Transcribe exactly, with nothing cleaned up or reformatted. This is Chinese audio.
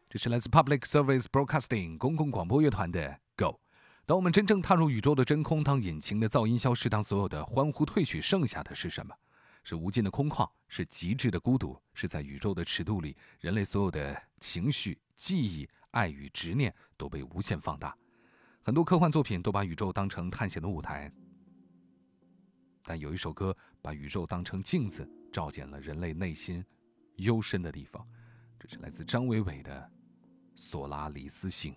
这是来自 Public Service Broadcasting 公共广播乐团的 Go。当我们真正踏入宇宙的真空，当引擎的噪音消失，当所有的欢呼退去，剩下的是什么？是无尽的空旷，是极致的孤独，是在宇宙的尺度里，人类所有的情绪、记忆、爱与执念都被无限放大。很多科幻作品都把宇宙当成探险的舞台，但有一首歌把宇宙当成镜子，照见了人类内心幽深的地方。这是来自张伟伟的《索拉里斯星》。